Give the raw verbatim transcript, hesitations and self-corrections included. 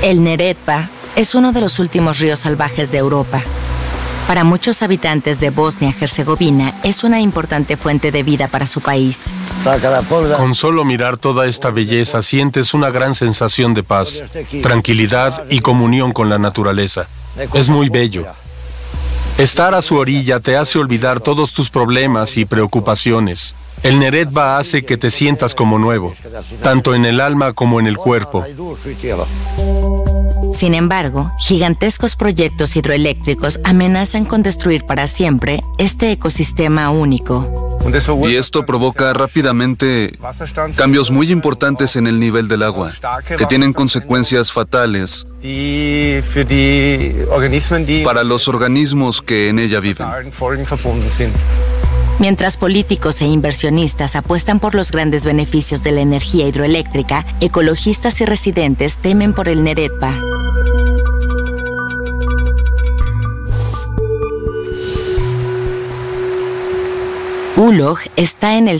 El Neretva es uno de los últimos ríos salvajes de Europa. Para muchos habitantes de Bosnia-Herzegovina es una importante fuente de vida para su país. Con solo mirar toda esta belleza sientes una gran sensación de paz, tranquilidad y comunión con la naturaleza. Es muy bello. Estar a su orilla te hace olvidar todos tus problemas y preocupaciones. El Neretva hace que te sientas como nuevo, tanto en el alma como en el cuerpo. Sin embargo, gigantescos proyectos hidroeléctricos amenazan con destruir para siempre este ecosistema único. Y esto provoca rápidamente cambios muy importantes en el nivel del agua, que tienen consecuencias fatales para los organismos que en ella viven. Mientras políticos e inversionistas apuestan por los grandes beneficios de la energía hidroeléctrica, ecologistas y residentes temen por el Neretva. Ulog está en el